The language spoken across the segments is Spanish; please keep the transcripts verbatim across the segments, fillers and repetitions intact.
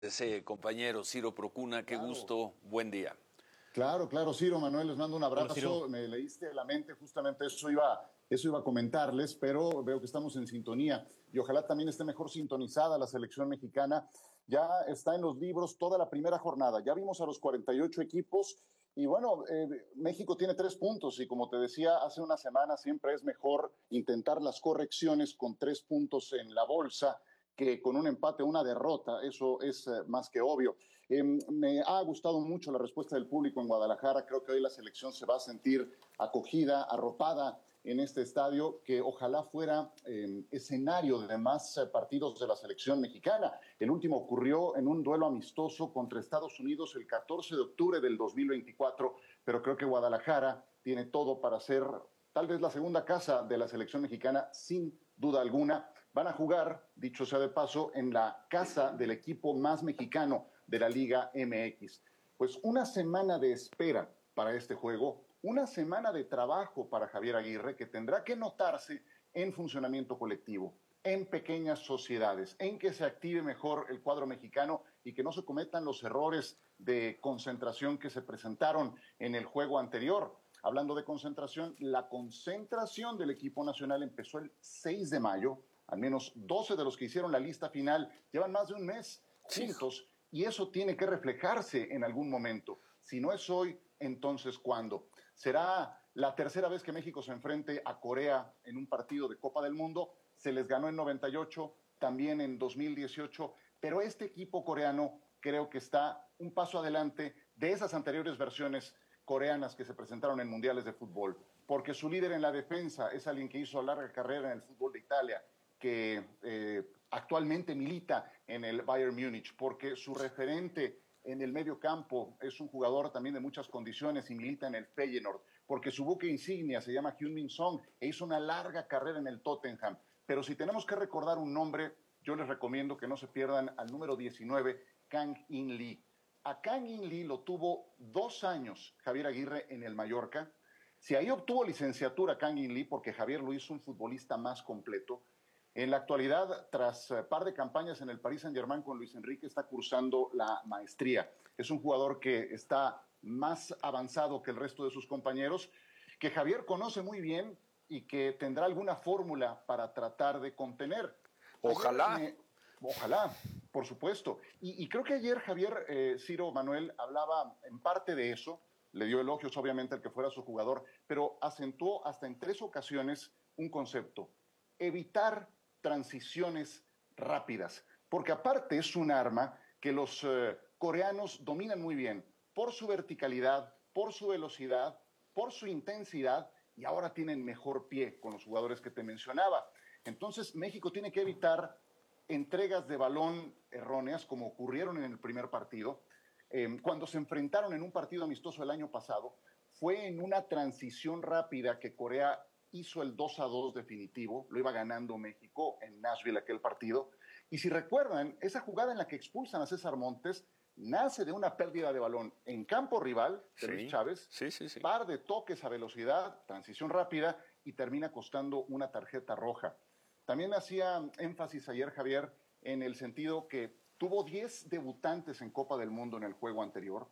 Ese compañero Ciro Procuna, qué Claro. gusto, buen día. Claro, claro, Ciro, Manuel, les mando un abrazo. Hola, Me leíste la mente, justamente eso iba, eso iba a comentarles, pero veo que estamos en sintonía y ojalá también esté mejor sintonizada la selección mexicana. Ya está en los libros toda la primera jornada, ya vimos a los cuarenta y ocho equipos y bueno, eh, México tiene tres puntos y como te decía hace una semana, siempre es mejor intentar las correcciones con tres puntos en la bolsa que con un empate o una derrota, eso es eh, más que obvio. Eh, me ha gustado mucho la respuesta del público en Guadalajara, creo que hoy la selección se va a sentir acogida, arropada en este estadio, que ojalá fuera eh, escenario de más eh, partidos de la selección mexicana. El último ocurrió en un duelo amistoso contra Estados Unidos el catorce de octubre del dos mil veinticuatro, pero creo que Guadalajara tiene todo para ser tal vez la segunda casa de la selección mexicana, sin duda alguna. Van a jugar, dicho sea de paso, en la casa del equipo más mexicano de la Liga M X. Pues una semana de espera para este juego, una semana de trabajo para Javier Aguirre, que tendrá que notarse en funcionamiento colectivo, en pequeñas sociedades, en que se active mejor el cuadro mexicano y que no se cometan los errores de concentración que se presentaron en el juego anterior. Hablando de concentración, la concentración del equipo nacional empezó el seis de mayo, al menos doce de los que hicieron la lista final llevan más de un mes juntos y eso tiene que reflejarse en algún momento. Si no es hoy, entonces ¿cuándo? ¿Será la tercera vez que México se enfrente a Corea en un partido de Copa del Mundo? Se les ganó en noventa y ocho, también en dos mil dieciocho, pero este equipo coreano creo que está un paso adelante de esas anteriores versiones coreanas que se presentaron en mundiales de fútbol, porque su líder en la defensa es alguien que hizo larga carrera en el fútbol de Italia, que eh, actualmente milita en el Bayern Múnich, porque su referente en el medio campo es un jugador también de muchas condiciones y milita en el Feyenoord, porque su buque insignia se llama Heung-min Son e hizo una larga carrera en el Tottenham. Pero si tenemos que recordar un nombre, yo les recomiendo que no se pierdan al número diecinueve, Kang In Lee. A Kang In Lee lo tuvo dos años Javier Aguirre en el Mallorca. Si ahí obtuvo licenciatura Kang In Lee, porque Javier lo hizo un futbolista más completo. En la actualidad, tras uh, par de campañas en el Paris Saint-Germain con Luis Enrique, está cursando la maestría. Es un jugador que está más avanzado que el resto de sus compañeros, que Javier conoce muy bien y que tendrá alguna fórmula para tratar de contener. Ojalá. Me, ojalá, por supuesto. Y, y creo que ayer Javier, eh, Ciro Manuel, hablaba en parte de eso, le dio elogios obviamente al que fuera su jugador, pero acentuó hasta en tres ocasiones un concepto: evitar transiciones rápidas, porque aparte es un arma que los eh, coreanos dominan muy bien por su verticalidad, por su velocidad, por su intensidad, y ahora tienen mejor pie con los jugadores que te mencionaba. Entonces México tiene que evitar entregas de balón erróneas como ocurrieron en el primer partido. Eh, cuando se enfrentaron en un partido amistoso el año pasado, fue en una transición rápida que Corea hizo el dos a dos definitivo, lo iba ganando México en Nashville aquel partido. Y si recuerdan, esa jugada en la que expulsan a César Montes nace de una pérdida de balón en campo rival de Sí, Luis Chávez, sí, sí, sí. par de toques a velocidad, transición rápida y termina costando una tarjeta roja. También hacía énfasis ayer Javier en el sentido que tuvo diez debutantes en Copa del Mundo en el juego anterior,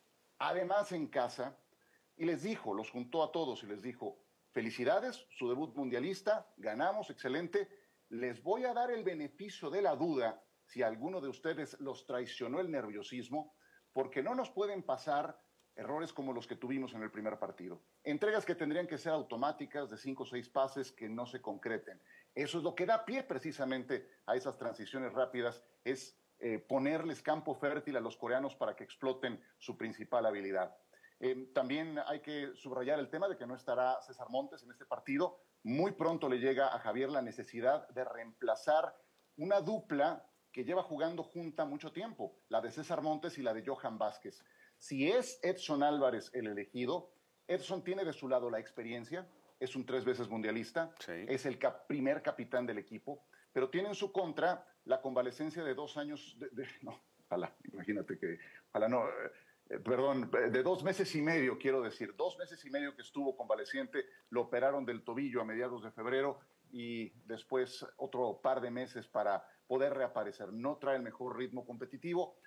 además en casa, y les dijo, los juntó a todos y les dijo: felicidades, su debut mundialista, ganamos, excelente, les voy a dar el beneficio de la duda si alguno de ustedes los traicionó el nerviosismo, porque no nos pueden pasar errores como los que tuvimos en el primer partido. Entregas que tendrían que ser automáticas de cinco o seis pases que no se concreten. Eso es lo que da pie precisamente a esas transiciones rápidas, es eh, ponerles campo fértil a los coreanos para que exploten su principal habilidad. Eh, también hay que subrayar el tema de que no estará César Montes en este partido. Muy pronto le llega a Javier la necesidad de reemplazar una dupla que lleva jugando junta mucho tiempo, la de César Montes y la de Johan Vázquez. Si es Edson Álvarez el elegido, Edson tiene de su lado la experiencia, es un tres veces mundialista, Sí. es el cap- primer capitán del equipo, pero tiene en su contra la convalecencia de dos años, de, de, no, ojalá, imagínate que, ojalá no, eh, perdón, de dos meses y medio, quiero decir, dos meses y medio que estuvo convaleciente, lo operaron del tobillo a mediados de febrero, y después otro par de meses para poder reaparecer. No trae el mejor ritmo competitivo,